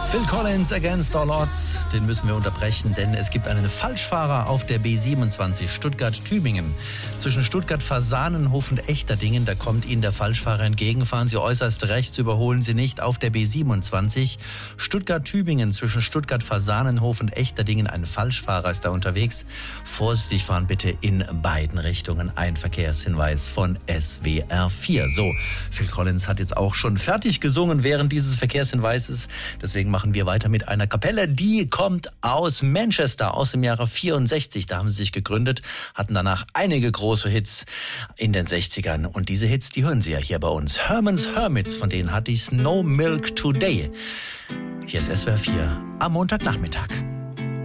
Phil Collins, Against All Odds, den müssen wir unterbrechen, denn es gibt einen Falschfahrer auf der B27 Stuttgart-Tübingen. Zwischen Stuttgart-Fasanenhof und Echterdingen, da kommt Ihnen der Falschfahrer entgegen. Fahren Sie äußerst rechts, überholen Sie nicht auf der B27. Stuttgart-Tübingen, zwischen Stuttgart-Fasanenhof und Echterdingen, ein Falschfahrer ist da unterwegs. Vorsichtig fahren bitte in beiden Richtungen. Ein Verkehrshinweis von SWR 4. So, Phil Collins hat jetzt auch schon fertig gesungen während dieses Verkehrshinweises. Deswegen machen wir weiter mit einer Kapelle, die kommt aus Manchester aus dem Jahre 64. Da haben sie sich gegründet, hatten danach einige große Hits in den 60ern. Und diese Hits, die hören Sie ja hier bei uns. Herman's Hermits, von denen hatte ich No Milk Today. Hier ist SWR 4 am Montagnachmittag.